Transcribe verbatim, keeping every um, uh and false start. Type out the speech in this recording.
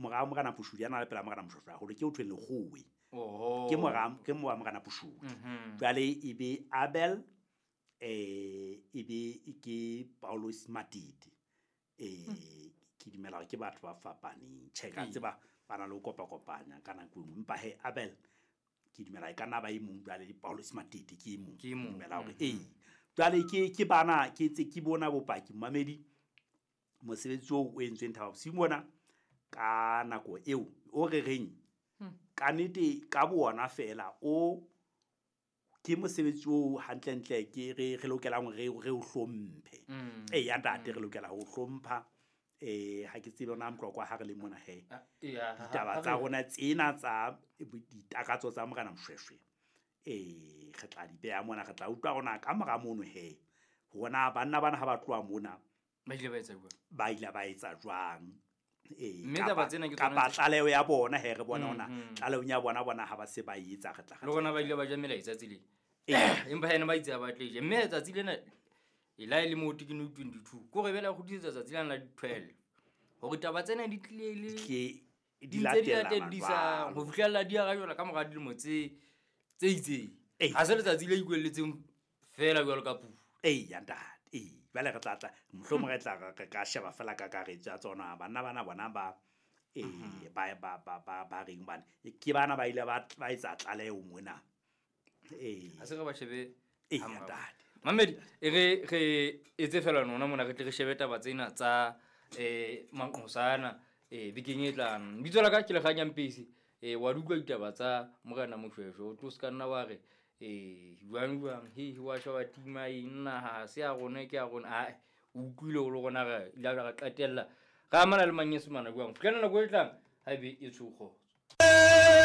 moga mogana Boshodu yana le pela mogana Moshweshwe go le ke o thwe le gowe oh ke moga ke moga mogana Boshodu jale e be Abel eh e be ke Paulus Matidi eh ke dimela ke batho ba fapane cheka tseba bana le kopa kopanya kana go mpa he Abel ke dimela e kana ba e mong jale Paulus Matidi ke mong ke mong dimela gore eh jale ke ke bana ke tse ke bona bopaki mamedi mosebetsi o o entsweng Thaba Simona ka nako eo o re reng ka nete ka bona fela o ke mosebetsi o hantlentle ke re re lokelang re re o hlomphe eh ya ntate re lokela ho hlompha eh ha ke tsebe ona mtlwa kwa ha re le mona he ditaba tsa rona tsena tsa ditakatso tsa mogana Moshweshwe eh re tla di beya mona re tla utlwa rona ka moga mono he gona banna bana ha ba tloa mona ba ile ba etsa jwang ba ile ba etsa jwang eh mme taba tsena ke tsona ka tlaleho ya bona he re bona ona tlaleho ya bona bona ha ba se ba etsa re tla le bona ba ile ba jamela itsatsi le empa hena ba itse ba tle mme itsatsi lena ila ile mo tikino twenty-two go re bela go ditsa itsatsi lana la twelve go taba tsena di tlile di latela disa go fihlella di aga jwala ka moga dilemo tse tse itseng ha se letsatsi le ikwelletseng fela jwalo ka pu eh ya ntate eh ba le re tlatla mohlomo re tla ka sheba fela ka ka re tsa tsona bana bana bona ba eh ba ba ba ba ba reng bana ke bana ba ile ba ba etsa tlaleho mona eh ha se ga ba shebe eh ya ntate Mamedi e re re etse fela nona mona re tle re shebe taba tsena tsa eh Manqosana eh bikeng e tlang bitso la ka ke le ganyang pesi eh wa dukwa ditaba tsa mogana Moshweshwe o tlo ska nna wa re eh buang buang he wa sha wa tima ina ha se a gone ke a gone a o utlwile go le gona ga ila ga qatella ga mana le manyesemana buang fukana na go etlang ha be e tshugo